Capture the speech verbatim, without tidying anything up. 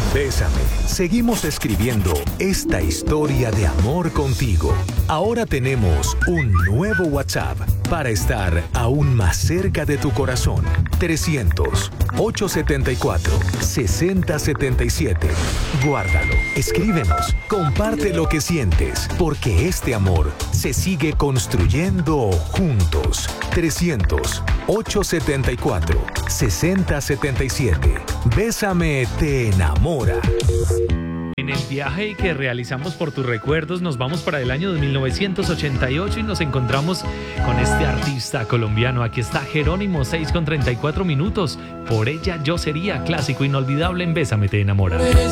Bésame. Seguimos escribiendo esta historia de amor contigo. Ahora tenemos un nuevo WhatsApp para estar aún más cerca de tu corazón. trescientos, ochocientos setenta y cuatro, sesenta setenta y siete. Guárdalo, escríbenos, comparte lo que sientes, porque este amor se sigue construyendo juntos. trescientos, ochocientos setenta y cuatro, sesenta setenta y siete. Bésame te enamora. En el viaje que realizamos por tus recuerdos nos vamos para el año de mil novecientos ochenta y ocho y nos encontramos con este artista colombiano. Aquí está Jerónimo, seis con treinta y cuatro minutos. Por ella yo sería, clásico inolvidable en Bésame te enamora.